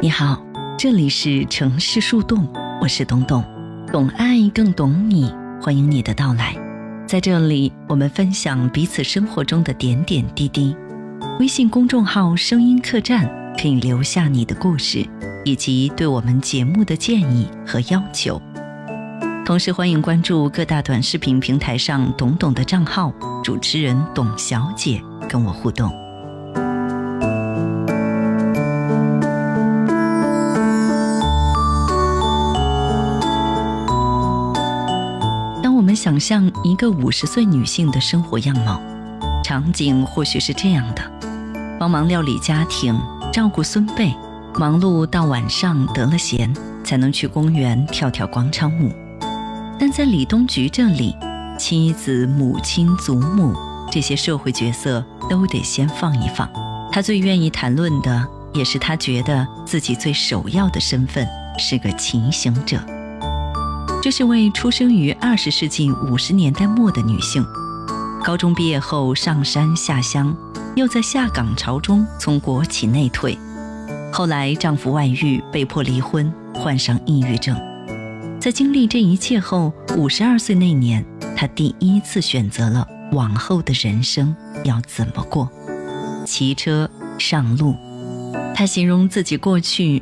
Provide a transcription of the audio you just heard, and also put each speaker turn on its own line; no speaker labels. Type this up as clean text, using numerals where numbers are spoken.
你好，这里是城市树洞，我是东东，懂爱更懂你，欢迎你的到来。在这里，我们分享彼此生活中的点点滴滴。微信公众号声音客栈可以留下你的故事，以及对我们节目的建议和要求。同时欢迎关注各大短视频平台上懂懂的账号，主持人董小姐跟我互动。当我们想象一个50岁女性的生活样貌，场景或许是这样的：帮忙料理家庭，照顾孙辈，忙碌到晚上得了闲，才能去公园跳跳广场舞。但在李东菊这里，妻子、母亲、祖母这些社会角色都得先放一放。他最愿意谈论的，也是他觉得自己最首要的身份，是个骑行者。这是位出生于20世纪50年代末的女性，高中毕业后上山下乡，又在下岗潮中从国企内退，后来丈夫外遇被迫离婚，患上抑郁症。在经历这一切后，52岁那年，她第一次选择了往后的人生要怎么过。骑车上路，她形容自己过去